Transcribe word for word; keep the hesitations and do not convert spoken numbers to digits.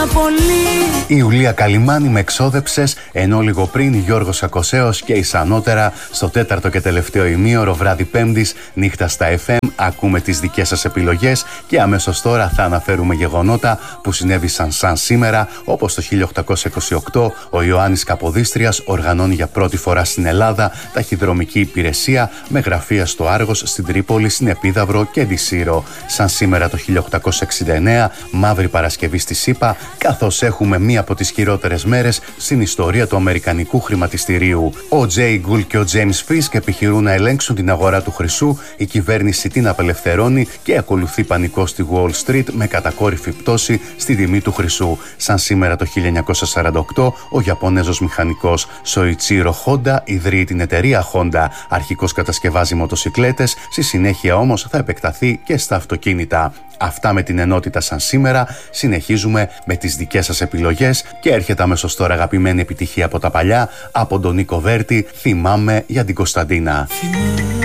πολύ. Η Ιουλία Καλιμάνη με εξόδεψες, ενώ λίγο πριν Γιώργος Ακοσέος και Ισανότερα στο τέταρτο και τελευταίο ημίωρο βράδυ Πέμπτης, νύχτα στα εφ εμ. Ακούμε τις δικές σας επιλογές και αμέσως τώρα θα αναφέρουμε γεγονότα που συνέβησαν σαν σήμερα, όπως το χίλια οκτακόσια είκοσι οκτώ ο Ιωάννης Καποδίστριας οργανώνει για πρώτη φορά στην Ελλάδα ταχυδρομική υπηρεσία με γραφεία στο Άργος, στην Τρίπολη, στην Επίδαυρο και τη Σύρο. Σαν σήμερα το χίλια οκτακόσια εξήντα εννέα, Μαύρη Παρασκευή στη ΣΥΠΑ, καθώς έχουμε μία από τις χειρότερες μέρες στην ιστορία του αμερικανικού χρηματιστηρίου. Ο Τζέι Γκουλ και ο Τζέιμς Φίσκ επιχειρούν να ελέγξουν την αγορά του χρυσού, η κυβέρνηση την απελευθερώνει και ακολουθεί πανικό στη Wall Street με κατακόρυφη πτώση στη τιμή του χρυσού. Σαν σήμερα το χίλια εννιακόσια σαράντα οκτώ, ο Ιαπωνέζος μηχανικός Σοϊτσίρο Χόντα ιδρύει την εταιρεία Honda. Αρχικώς κατασκευάζει μοτοσικλέτες, στη συνέχεια όμως θα επεκταθεί και στα αυτοκίνητα. Αυτά με την ενότητα σαν σήμερα. Συνεχίζουμε με τις δικές σας επιλογές και έρχεται αμέσως τώρα αγαπημένη επιτυχία από τα παλιά, από τον Νίκο Βέρτη, Θυμάμαι για την Κωνσταντίνα.